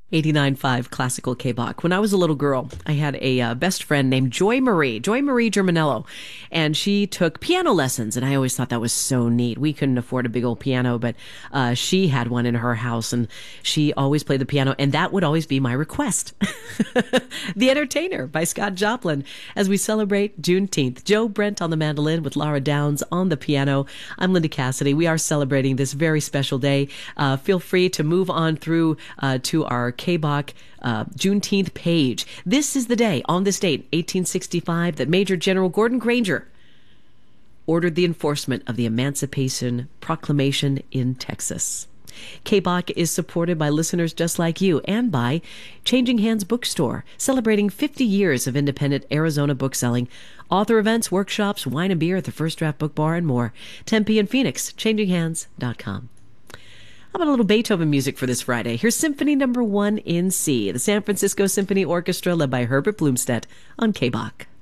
89.5 Classical K-Bach. When I was a little girl, I had a best friend named Joy Marie Germanello, and she took piano lessons, and I always thought that was so neat. We couldn't afford a big old piano, but she had one in her house, and she always played the piano, and that would always be my request. The Entertainer by Scott Joplin as we celebrate Juneteenth. Joe Brent on the mandolin with Laura Downs on the piano. I'm Linda Cassidy. We are celebrating this very special day. Feel free to move on through to our K-Bach Juneteenth page. This is the day, on this date, 1865, that Major General Gordon Granger ordered the enforcement of the Emancipation Proclamation in Texas. K-Bach is supported by listeners just like you and by Changing Hands Bookstore, celebrating 50 years of independent Arizona bookselling, author events, workshops, wine and beer at the First Draft Book Bar, and more. Tempe and Phoenix, changinghands.com. How about a little Beethoven music for this Friday? Here's Symphony No. 1 in C, the San Francisco Symphony Orchestra led by Herbert Blumstedt on K-Bach.